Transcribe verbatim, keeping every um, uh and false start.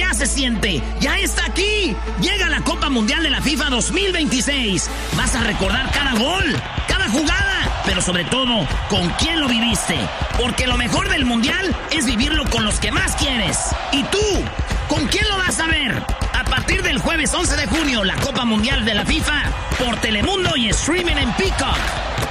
más se siente. ¡Ya está aquí! Llega la Copa Mundial de la FIFA dos mil veintiséis. Vas a recordar cada gol, cada jugada, pero sobre todo, con quién lo viviste. Porque lo mejor del Mundial es vivirlo con los que más quieres. ¿Y tú? ¿Con quién lo vas a ver? A partir del jueves once de junio, la Copa Mundial de la FIFA por Telemundo y streaming en Peacock.